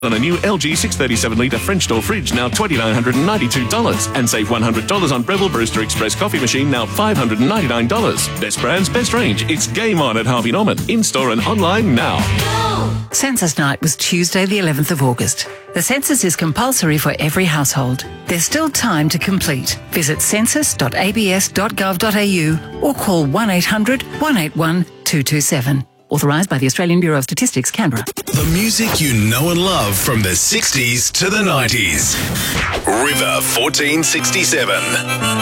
on a new LG 637-litre French door fridge, now $2,992. And save $100 on Breville Brewster Express coffee machine, now $599. Best brands, best range. It's game on at Harvey Norman. In-store and online now. Census night was Tuesday the 11th of August. The census is compulsory for every household. There's still time to complete. Visit census.abs.gov.au or call 1800 181 227. Authorised by the Australian Bureau of Statistics, Canberra. The music you know and love from the 60s to the 90s. River 1467.